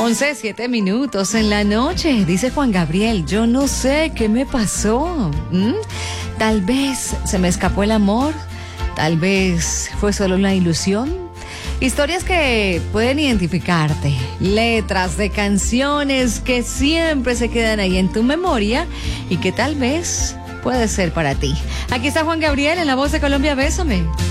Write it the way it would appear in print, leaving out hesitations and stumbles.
11:07 en la noche. Dice Juan Gabriel, yo no sé qué me pasó. Tal vez se me escapó el amor. Tal vez fue solo una ilusión. Historias que pueden identificarte. Letras de canciones que siempre se quedan ahí en tu memoria y que tal vez puede ser para ti. Aquí está Juan Gabriel en La Voz de Colombia. Bésame.